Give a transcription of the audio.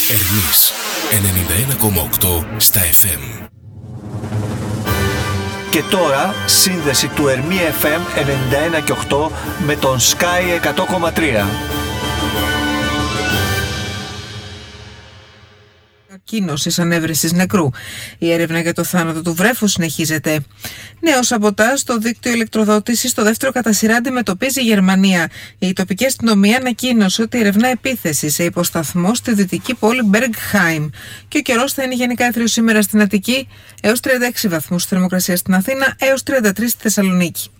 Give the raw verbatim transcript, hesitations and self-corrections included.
Ερμής ενενήντα ένα κόμμα οκτώ στα εφ εμ. Και τώρα σύνδεση του Ερμή εφ εμ ενενήντα ένα και οκτώ με τον Sky εκατό κόμμα τρία. Ανακοίνωσης ανέβρεσης νεκρού. Η έρευνα για το θάνατο του βρέφους συνεχίζεται. Νέο σαμποτάζ στο δίκτυο ηλεκτροδότησης στο δεύτερο κατά σειρά αντιμετωπίζει η Γερμανία. Η τοπική αστυνομία ανακοίνωσε ότι ερευνά επίθεση σε υποσταθμό στη δυτική πόλη Μπεργκχάιμ. Και ο καιρός θα είναι γενικά έθριος σήμερα στην Αττική, έως τριάντα έξι βαθμούς θερμοκρασία στην Αθήνα, έως τριάντα τρεις στη Θεσσαλονίκη.